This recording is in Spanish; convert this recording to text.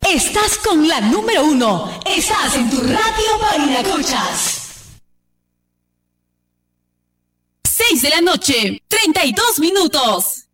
Estás con la número 1. Estás en tu radio Barinacochas. 6 de la noche, 32 minutos.